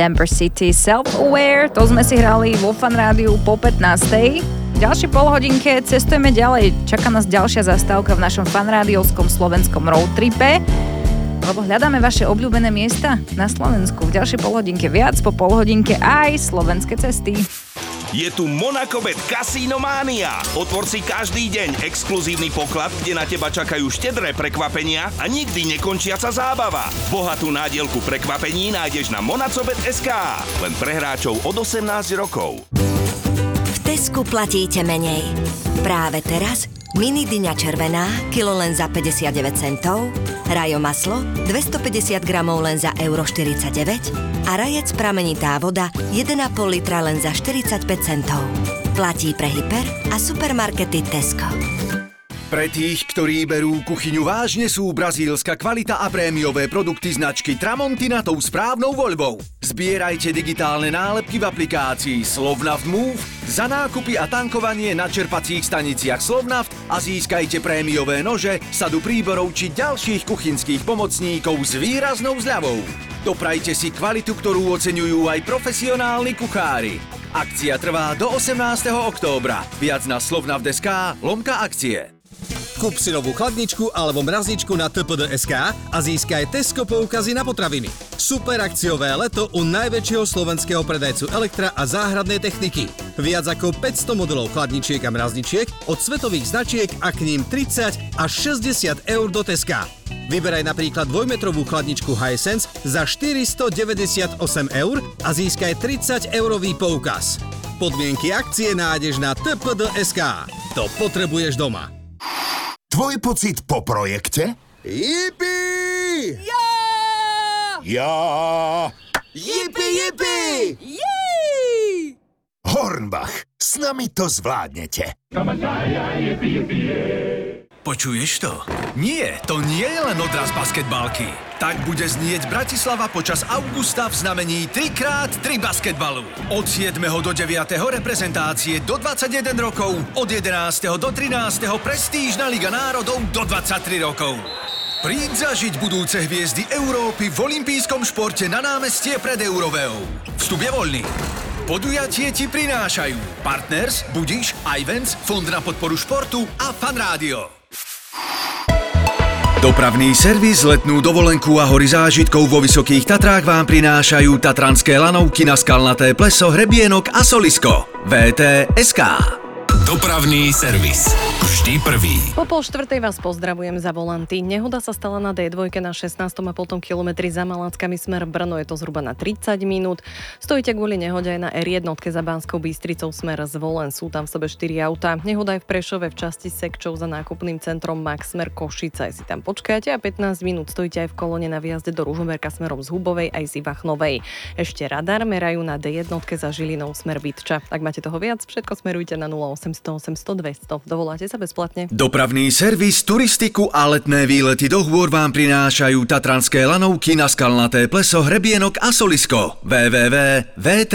Temper City Self-Aware, to sme si hrali vo Fan Rádiu po 15. V ďalšej polhodinke cestujeme ďalej. Čaká nás ďalšia zastávka v našom fanrádiovskom slovenskom roadtripe, lebo hľadáme vaše obľúbené miesta na Slovensku. V ďalšej polhodinke viac, po polhodinke aj slovenské cesty. Je tu Monacobet Casino Mania. Otvor si každý deň exkluzívny poklad, kde na teba čakajú štedré prekvapenia a nikdy nekončiaca zábava. Bohatú nádielku prekvapení nájdeš na monacobet.sk. Len pre hráčov od 18 rokov. V Tesku platíte menej. Práve teraz mini dyňa červená, kilo len za 59 centov, rajo maslo 250 gramov len za €49 a rajec pramenitá voda 1,5 litra len za 45 centov. Platí pre hyper a supermarkety Tesco. Pre tých, ktorí berú kuchyňu vážne, sú brazílska kvalita a prémiové produkty značky Tramontina tou správnou voľbou. Zbierajte digitálne nálepky v aplikácii Slovnaft Move, za nákupy a tankovanie na čerpacích staniciach Slovnaft a získajte prémiové nože, sadu príborov či ďalších kuchynských pomocníkov s výraznou zľavou. Doprajte si kvalitu, ktorú oceňujú aj profesionálni kuchári. Akcia trvá do 18. októbra. Viac na slovnaft.sk/akcie. Kúp si novú chladničku alebo mrazničku na tpd.sk a získaj Tesco poukazy na potraviny. Super akciové leto u najväčšieho slovenského predajcu elektra a záhradnej techniky. Viac ako 500 modelov chladničiek a mrazničiek od svetových značiek a k ním 30 až 60 eur do Teska. Vyberaj napríklad 2-metrovú chladničku Hisense za 498 eur a získaj 30-eurový poukaz. Podmienky akcie nájdeš na tpd.sk. To potrebuješ doma. Tvoj pocit po projekte? Yippie! Ja! Yippie! Jej! Hornbach, s nami to zvládnete. Počuješ to? Nie, to nie je len odraz basketbalky. Tak bude znieť Bratislava počas augusta v znamení 3x3 basketbalu. Od 7. do 9. reprezentácie do 21 rokov, od 11. do 13. prestížna Liga národov do 23 rokov. Príď zažiť budúce hviezdy Európy v olympijskom športe na námestie pred Euroveou. Vstup je voľný. Podujatie ti prinášajú Partners, Budiš, Ivens, Fond na podporu športu a Fan Rádio. Dopravný servis, letnú dovolenku a hory zážitkov vo Vysokých Tatrách vám prinášajú tatranské lanovky na Skalnaté pleso, Hrebienok a Solisko. VT.sk. Dopravný servis. Vždy prvý. Po 3:30 vás pozdravujem za volanty. Nehoda sa stala na D2 na 16,5 kilometri za Maláckami smer Brno. Je to zhruba na 30 minút. Stojíte kvôli nehode aj na R1 za Banskou Bystricou smer Zvolen. Sú tam v sebe 4 autá. Nehoda aj v Prešove v časti Sekčov za nákupným centrom Max smer Košice. Si tam počkáte a 15 minút stojíte aj v kolóne na výjazde do Ružomberka smerom z Hubovej aj z Ivachnovej. Ešte radar merajú na D1 za Žilinou smer Bytča. Ak máte toho viac, všetko smerujte na 0800 800 200. Dovoláte sa bezplatne. Dopravný servis, turistiku a letné výlety do hôr vám prinášajú tatranské lanovky na Skalnaté pleso, Hrebienok a Solisko. www.vt